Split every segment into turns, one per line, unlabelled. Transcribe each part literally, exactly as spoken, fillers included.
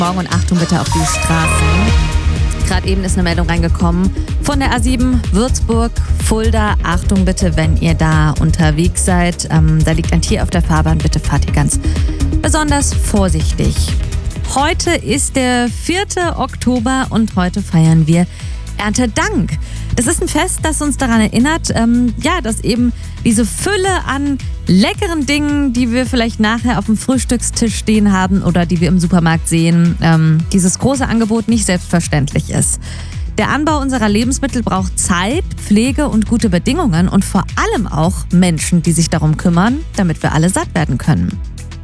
Morgen und Achtung bitte auf die Straßen. Gerade eben ist eine Meldung reingekommen von der A sieben Würzburg, Fulda. Achtung bitte, wenn ihr da unterwegs seid. Ähm, da liegt ein Tier auf der Fahrbahn. Bitte fahrt ihr ganz besonders vorsichtig. Heute ist der vierte Oktober und heute feiern wir Erntedank. Das ist ein Fest, das uns daran erinnert, ähm, ja, dass eben diese Fülle an leckeren Dingen, die wir vielleicht nachher auf dem Frühstückstisch stehen haben oder die wir im Supermarkt sehen, ähm, dieses große Angebot nicht selbstverständlich ist. Der Anbau unserer Lebensmittel braucht Zeit, Pflege und gute Bedingungen und vor allem auch Menschen, die sich darum kümmern, damit wir alle satt werden können.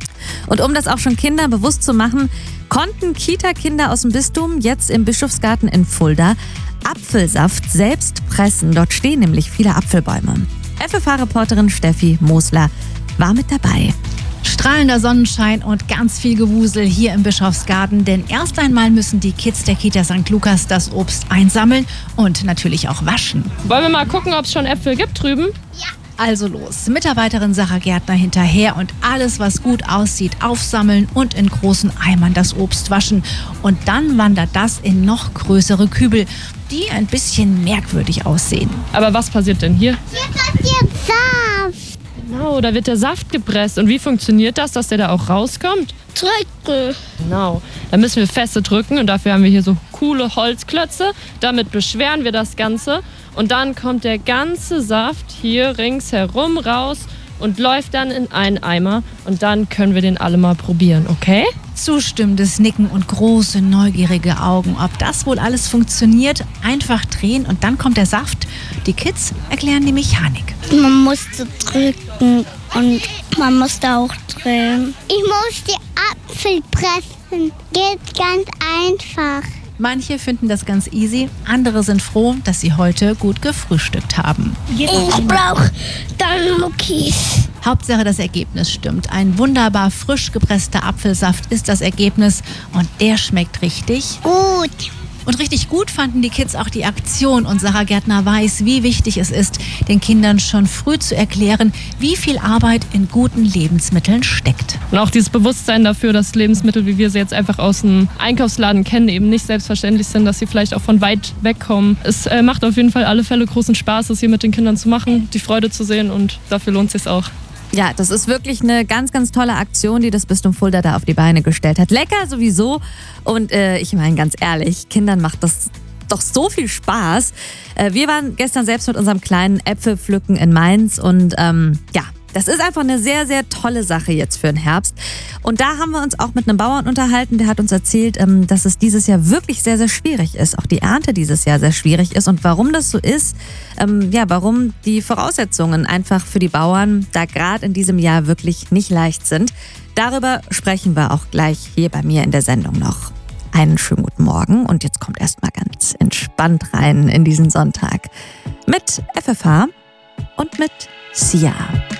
Und um das auch schon Kindern bewusst zu machen, konnten Kita-Kinder aus dem Bistum jetzt im Bischofsgarten in Fulda Apfelsaft selbst pressen. Dort stehen nämlich viele Apfelbäume. F F H-Reporterin Steffi Mosler war mit dabei.
Strahlender Sonnenschein und ganz viel Gewusel hier im Bischofsgarten, denn erst einmal müssen die Kids der Kita Sankt Lukas das Obst einsammeln und natürlich auch waschen.
Wollen wir mal gucken, ob es schon Äpfel gibt drüben?
Ja. Also los, Mitarbeiterin Sarah Gärtner hinterher und alles, was gut aussieht, aufsammeln und in großen Eimern das Obst waschen. Und dann wandert das in noch größere Kübel, die ein bisschen merkwürdig aussehen.
Aber was passiert denn hier?
Hier passiert Saft.
Genau, da wird der Saft gepresst. Und wie funktioniert das, dass der da auch rauskommt?
Drücken.
Genau, da müssen wir feste drücken und dafür haben wir hier so coole Holzklötze. Damit beschweren wir das Ganze und dann kommt der ganze Saft hier ringsherum raus und läuft dann in einen Eimer und dann können wir den alle mal probieren, okay?
Zustimmendes Nicken und große, neugierige Augen. Ob das wohl alles funktioniert, einfach drehen und dann kommt der Saft. Die Kids erklären die Mechanik.
Man musste drücken und man musste auch drehen. Ich muss die Apfel pressen. Geht ganz einfach.
Manche finden das ganz easy, andere sind froh, dass sie heute gut gefrühstückt haben.
Ich brauche dann Muckis.
Hauptsache das Ergebnis stimmt. Ein wunderbar frisch gepresster Apfelsaft ist das Ergebnis und der schmeckt richtig
gut.
Und richtig gut fanden die Kids auch die Aktion und Sarah Gärtner weiß, wie wichtig es ist, den Kindern schon früh zu erklären, wie viel Arbeit in guten Lebensmitteln steckt.
Und auch dieses Bewusstsein dafür, dass Lebensmittel, wie wir sie jetzt einfach aus dem Einkaufsladen kennen, eben nicht selbstverständlich sind, dass sie vielleicht auch von weit weg kommen. Es äh, macht auf jeden Fall alle Fälle großen Spaß, das hier mit den Kindern zu machen, die Freude zu sehen und dafür lohnt es sich auch.
Ja, das ist wirklich eine ganz, ganz tolle Aktion, die das Bistum Fulda da auf die Beine gestellt hat. Lecker sowieso. Und äh, ich meine ganz ehrlich, Kindern macht das doch so viel Spaß. Äh, wir waren gestern selbst mit unserem kleinen Äpfelpflücken in Mainz und ähm, ja, das ist einfach eine sehr, sehr tolle Sache jetzt für den Herbst. Und da haben wir uns auch mit einem Bauern unterhalten, der hat uns erzählt, ähm, dass es dieses Jahr wirklich sehr, sehr schwierig ist. Auch die Ernte dieses Jahr sehr schwierig ist. Und warum das so ist, ähm, ja, warum die Voraussetzungen einfach für die Bauern da gerade in diesem Jahr wirklich nicht leicht sind. Darüber sprechen wir auch gleich hier bei mir in der Sendung noch. Einen schönen guten Morgen und jetzt kommt erstmal ganz entspannt rein in diesen Sonntag mit F F H und mit Sia.